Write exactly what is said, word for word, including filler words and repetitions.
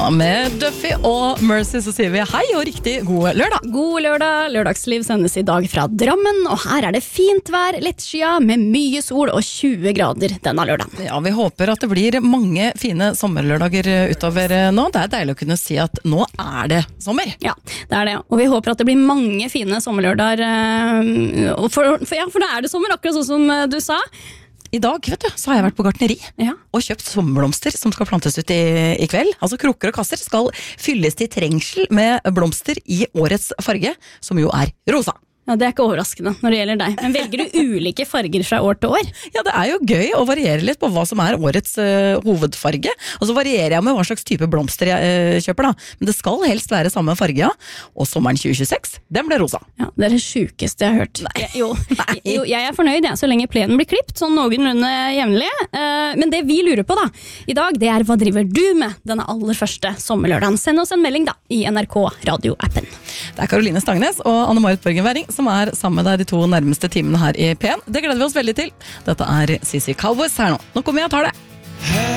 med Duffy og Mercy så sier vi hei og riktig god lørdag. God lørdag, lørdagsliv sendes i dag fra Drammen, og her er det fint vær, lettskyet med mye sol og tjue grader denne lørdagen. Ja, vi håper at det blir mange fine sommerlørdager utover nå. Det er deilig å kunne si at nå er det sommer. Ja, det er det, og vi håper at det blir mange fine sommerlørdager, for, for, ja, for da er det sommer, akkurat sånn som du sa. I dag, vet du, så har jeg vært på gartneri ja. og kjøpt sommerblomster som skal plantes ut i, i kveld. Altså krukker og kasser skal fylles til trengsel med blomster i årets farge, som jo er rosa. Ja, det er ikke overraskende når det gjelder deg. Men velger du ulike farger fra år til år? Ja, det er jo gøy å variere litt på hva som er årets uh, hovedfarge. Og så varierer jeg med hva slags type blomster jeg uh, kjøper da. Men det skal helst være samme farge, ja. Og sommeren tjue tjueseks, den ble rosa. Ja, det er det sjukeste jeg har hørt. Nei. Jo, jo, jeg er fornøyd, ja, så lenge plenen blir klipt, sånn noenlunde jevnlig. Uh, men det vi lurer på da, i dag, det er hva driver du med denne aller første sommerlørdagen? Send oss en melding da, i N R K Radio-appen. Det er Karoline Stangnes og Anne-Marit Borgen-Væring som er sammen med deg de to nærmeste timene her i P en. Det gleder vi oss veldig til. Dette er C C Cowboys her nå. Nå kommer jeg og tar det.